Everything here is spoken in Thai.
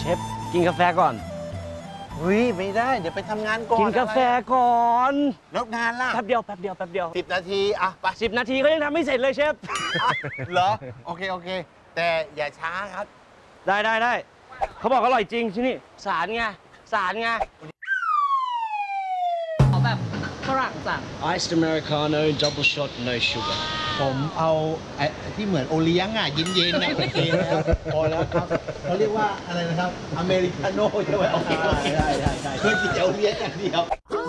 ฟกินกาแฟก่อนเฮ้ยไม่ได้เดี๋ยวไปทำงานก่อนกินกาแฟก่อนแล้วงานล่ะแป๊บเดียว 10 นาทีอ่ะไป 10 นาทีก็ยังทำไม่เสร็จเลยเชฟเหรอโอเคแต่อย่าช้าครับได้เขาบอกอร่อยจริงที่นี่สารไงเขาแบบฝรั่งสั่ง Iced Americano double shot no sugar ผมเอาที่เหมือนโอเลี้ยงอ่ะเย็นๆนะโอเคแล้วพอแล้วครับเขาเรียกว่าอะไรนะครับอเมริกาโน่ใช่ไหมโอเคได้เคยกินโอเลี้ยงอย่างเดียว